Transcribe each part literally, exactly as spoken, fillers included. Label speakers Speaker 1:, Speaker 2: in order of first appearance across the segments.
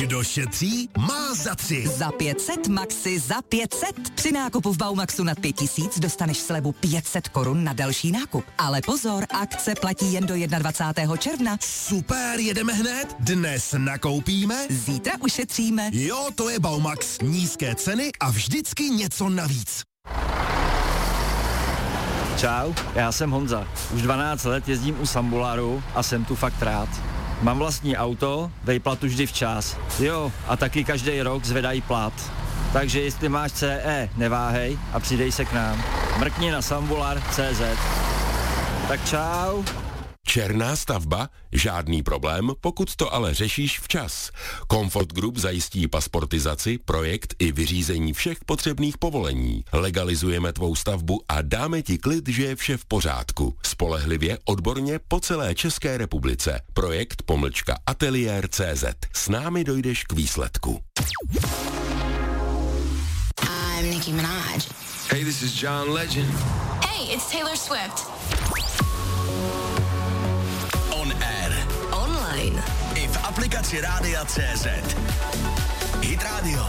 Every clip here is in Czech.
Speaker 1: Kdo šetří, má za tři.
Speaker 2: Za pět set, maxi za pět set. Při nákupu v Baumaxu nad pět tisíc dostaneš slevu pět set korun na další nákup. Ale pozor, akce platí jen do dvacátého prvního června.
Speaker 1: Super, jedeme hned? Dnes nakoupíme?
Speaker 2: Zítra ušetříme.
Speaker 1: Jo, to je Baumax. Nízké ceny a vždycky něco navíc.
Speaker 3: Čau, já jsem Honza. Už dvanáct let jezdím u Sambularu a jsem tu fakt rád. Mám vlastní auto, vejplatu vždy včas. Jo, a taky každý rok zvedají plat. Takže jestli máš C E, neváhej a přidej se k nám. Mrkni na sambular tečka cé zet. Tak čau.
Speaker 4: Černá stavba? Žádný problém, pokud to ale řešíš včas. Comfort Group zajistí pasportizaci, projekt i vyřízení všech potřebných povolení. Legalizujeme tvou stavbu a dáme ti klid, že je vše v pořádku. Spolehlivě, odborně po celé České republice. Projekt pomlčka ateliér tečka cé zet. S námi dojdeš k výsledku.
Speaker 5: I'm Nicki Minaj.
Speaker 6: Hey, this is John Legend.
Speaker 5: Hey, it's Taylor Swift.
Speaker 1: On air.
Speaker 5: Online.
Speaker 1: I v aplikaci Rádia tečka cé zet. Hit Radio.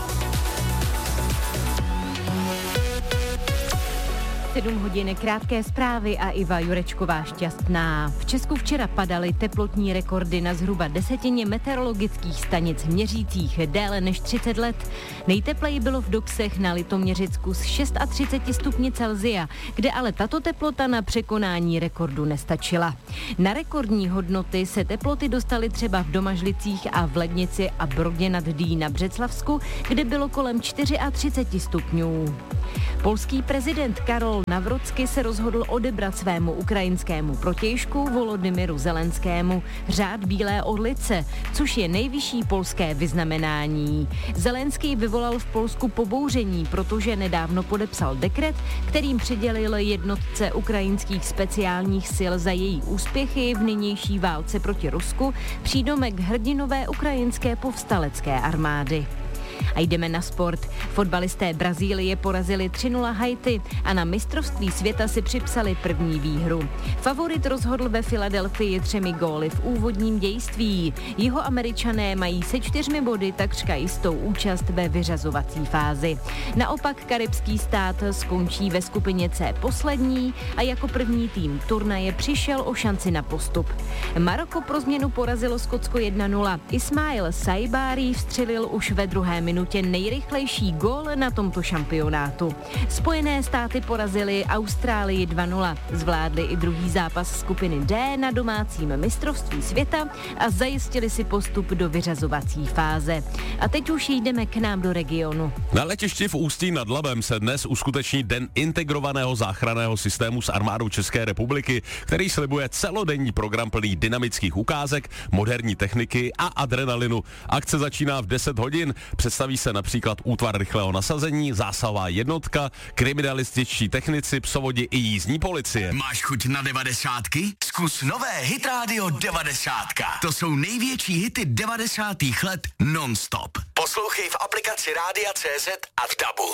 Speaker 7: sedm hodin, krátké zprávy a Iva Jurečková šťastná. V Česku včera padaly teplotní rekordy na zhruba desetině meteorologických stanic měřících déle než třicet let. Nejtepleji bylo v Dobsech na Litoměřicku s třiceti šesti stupni Celsia, kde ale tato teplota na překonání rekordu nestačila. Na rekordní hodnoty se teploty dostaly třeba v Domažlicích a v Lednici a Brodě nad Dý na Břeclavsku, kde bylo kolem třiceti čtyři stupňů. Polský prezident Karol Nawrocki se rozhodl odebrat svému ukrajinskému protějšku Volodymyru Zelenskému řád Bílé orlice, což je nejvyšší polské vyznamenání. Zelenský vyvolal v Polsku pobouření, protože nedávno podepsal dekret, kterým přidělil jednotce ukrajinských speciálních sil za její úspěchy v nynější válce proti Rusku přídomek hrdinové ukrajinské povstalecké armády. A jdeme na sport. Fotbalisté Brazílie porazili tři nula Haiti a na mistrovství světa si připsali první výhru. Favorit rozhodl ve Filadelfii třemi góly v úvodním dějství. Jihoameričané mají se čtyřmi body takřka jistou účast ve vyřazovací fázi. Naopak karibský stát skončí ve skupině C poslední a jako první tým turnaje přišel o šanci na postup. Maroko pro změnu porazilo Skotsko jedna nula. Ismail Saibari vstřelil už ve druhé minutě nejrychlejší gól na tomto šampionátu. Spojené státy porazily Austrálii dva nula. Zvládli i druhý zápas skupiny D na domácím mistrovství světa a zajistili si postup do vyřazovací fáze. A teď už jdeme k nám do regionu.
Speaker 8: Na letišti v Ústí nad Labem se dnes uskuteční Den integrovaného záchranného systému s armádou České republiky, který slibuje celodenní program plný dynamických ukázek, moderní techniky a adrenalinu. Akce začíná v deset hodin. Představí se například útvar rychlého nasazení, zásahová jednotka, kriminalističtí technici, psovodi i jízdní policie.
Speaker 1: Máš chuť na devadesátky? Zkus nové Hit Radio devadesátka. To jsou největší hity devadesátých let non-stop. Poslouchej v aplikaci Rádia tečka cé zet a v dabu.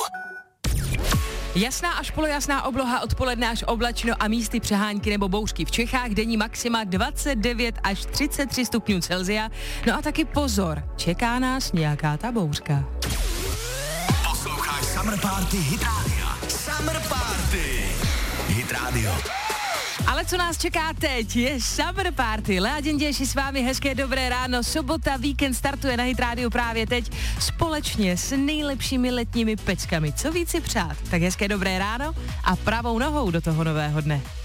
Speaker 9: Jasná až polojasná obloha, odpoledne až oblačno a místy přehánky nebo bouřky v Čechách, denní maxima dvacet devět až třicet tři stupňů Celsia. No a taky pozor, čeká nás nějaká ta bouřka.
Speaker 1: Posloucháš Summer Party Hit Radio. Summer Party Hit Radio.
Speaker 9: Ale co nás čeká teď, je Summer Party. Lea Děnděši s vámi, hezké dobré ráno. Sobota, víkend startuje na Hit Radio právě teď společně s nejlepšími letními peckami. Co víc si přát? Tak hezké dobré ráno a pravou nohou do toho nového dne.